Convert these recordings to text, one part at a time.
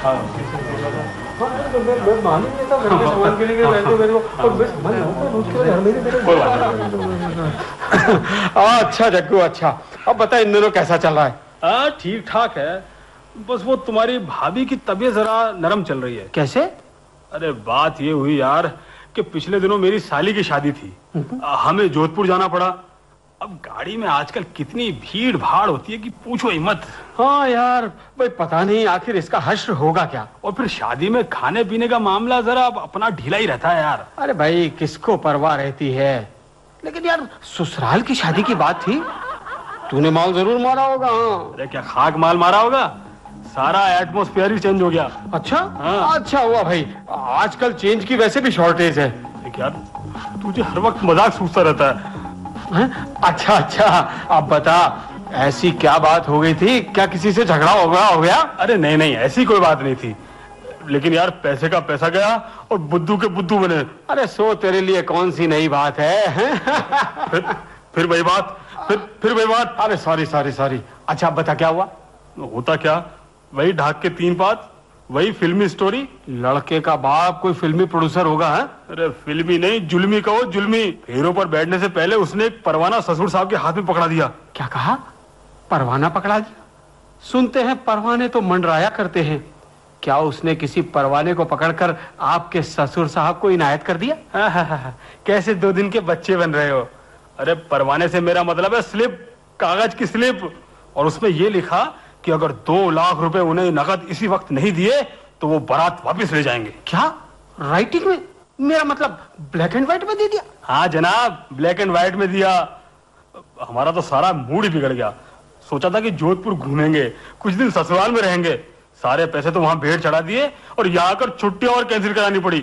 मैं मालूम नहीं था, घर के सामान के लिए मेरे को कोई बात। अच्छा जग्गू, अच्छा अब बता इन दिनों कैसा चल रहा है? ठीक ठाक है, बस वो तुम्हारी भाभी की तबीयत जरा नरम चल रही है। कैसे? अरे बात ये हुई यार कि पिछले दिनों मेरी साली की शादी थी, हमें जोधपुर जाना पड़ा। अब गाड़ी में आजकल कितनी भीड़ भाड़ होती है कि पूछो ही मत। हाँ यार भाई, पता नहीं आखिर इसका हश्र होगा क्या। और फिर शादी में खाने पीने का मामला जरा अपना ढीला ही रहता है यार। अरे भाई किसको परवाह रहती है, लेकिन यार ससुराल की शादी की बात थी, तूने माल जरूर मारा होगा। हाँ। अरे क्या खाक माल मारा होगा, सारा एटमॉस्फेयर ही चेंज हो गया। अच्छा हाँ। अच्छा हुआ भाई, आजकल चेंज की वैसे भी शॉर्टेज है। यार तुझे हर वक्त मजाक सूझता रहता है। अच्छा अच्छा, अब बता ऐसी क्या बात हो गई थी, क्या किसी से झगड़ा हो गया? अरे नहीं नहीं, ऐसी कोई बात नहीं थी, लेकिन यार पैसे का पैसा गया और बुद्धू के बुद्धू बने। अरे सो तेरे लिए कौन सी नई बात है? फिर वही बात, फिर वही बात। अरे सॉरी सॉरी सॉरी। अच्छा बता क्या हुआ? होता क्या, वही ढाक के 3 बात, वही फिल्मी स्टोरी। लड़के का बाप कोई फिल्मी प्रोड्यूसर होगा है? अरे फिल्मी नहीं, जुल्मी कहो जुल्मी। हीरो पर बैठने से पहले उसने एक परवाना ससुर साहब के हाथ में पकड़ा दिया। क्या कहा? परवाना पकड़ा दिया? सुनते हैं परवाने तो मंडराया करते हैं, क्या उसने किसी परवाने को पकड़कर आपके ससुर साहब को इनायत कर दिया? कैसे 2 दिन के बच्चे बन रहे हो। अरे परवाने से मेरा मतलब है स्लिप, कागज की स्लिप, और उसमें यह लिखा कि अगर 2 लाख रुपए उन्हें नकद इसी वक्त नहीं दिए तो वो बारात वापस ले जाएंगे। क्या राइटिंग में? मेरा मतलब ब्लैक एंड व्हाइट में दे दिया? हाँ जनाब, ब्लैक एंड व्हाइट में दिया। हमारा तो सारा मूड ही बिगड़ गया। सोचा था कि जोधपुर घूमेंगे, कुछ दिन ससुराल में रहेंगे, सारे पैसे तो वहां भेड़ चढ़ा दिए और यहाँ आकर छुट्टी और कैंसिल करानी पड़ी।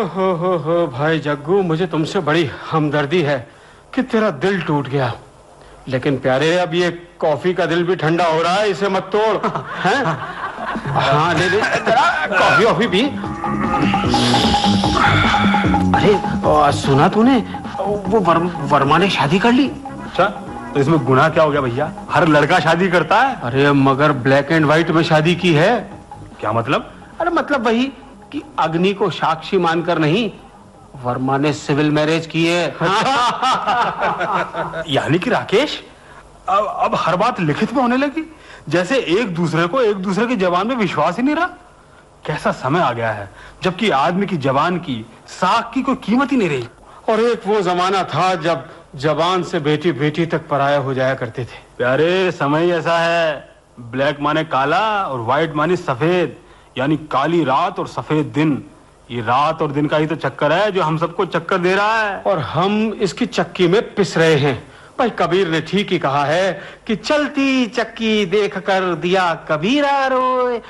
हो भाई जग्गू, मुझे तुमसे बड़ी हमदर्दी है कि तेरा दिल टूट गया, लेकिन प्यारे अब ये कॉफी का दिल भी ठंडा हो रहा है, इसे मत तोड़। हैं? हाँ ले ले कॉफी वॉफी पी। अरे सुना तूने, वो वर्मा ने शादी कर ली। अच्छा, तो इसमें गुनाह क्या हो गया भैया, हर लड़का शादी करता है। अरे मगर ब्लैक एंड व्हाइट में शादी की है। क्या मतलब? अरे मतलब वही कि अग्नि को साक्षी मानकर नहीं, वर्मा ने सिविल मैरिज की है। यानी कि राकेश, अब हर बात लिखित में होने लगी, जैसे एक दूसरे की जबान में विश्वास ही नहीं रहा। कैसा समय आ गया है जबकि आदमी की जबान की, साख की कोई कीमत ही नहीं रही। और एक वो जमाना था जब जबान से बेटी बेटी तक पराया हो जाया करते थे। प्यारे समय ऐसा है, ब्लैक माने काला और व्हाइट माने सफेद, यानी काली रात और सफेद दिन। ये रात और दिन का ही तो चक्कर है जो हम सबको चक्कर दे रहा है, और हम इसकी चक्की में पिस रहे हैं। भाई कबीर ने ठीक ही कहा है कि चलती चक्की देख कर दिया कबीरा रोए।